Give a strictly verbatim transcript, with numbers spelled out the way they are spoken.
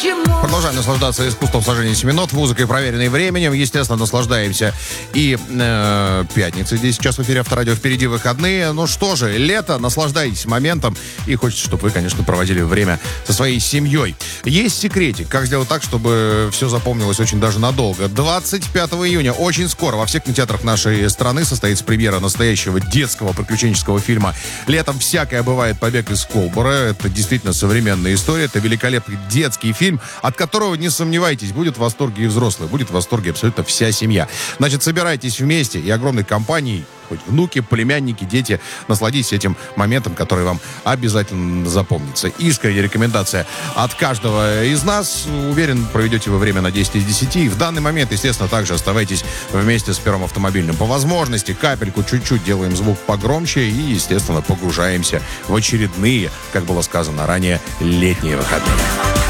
Продолжаем наслаждаться искусством сложения семенот, музыкой, проверенной временем. Естественно, наслаждаемся и э, пятницей. Здесь сейчас в эфире Авторадио, впереди выходные. Ну что же, лето, наслаждайтесь моментом. И хочется, чтобы вы, конечно, проводили время со своей семьей. Есть секретик, как сделать так, чтобы все запомнилось очень даже надолго. двадцать пятого июня, очень скоро, во всех кинотеатрах нашей страны состоится премьера настоящего детского приключенческого фильма «Летом всякое бывает. Побег из Колбура». Это действительно современная история. Это великолепный детский фильм, от которого, не сомневайтесь, будет в восторге и взрослые, будет в восторге абсолютно вся семья. Значит, собирайтесь вместе и огромной компанией, хоть внуки, племянники, дети, насладитесь этим моментом, который вам обязательно запомнится. Искренняя рекомендация от каждого из нас. Уверен, проведете вы время на десять из десяти. И в данный момент, естественно, также оставайтесь вместе с Первым автомобильным. По возможности, капельку, чуть-чуть делаем звук погромче и, естественно, погружаемся в очередные, как было сказано ранее, летние выходные.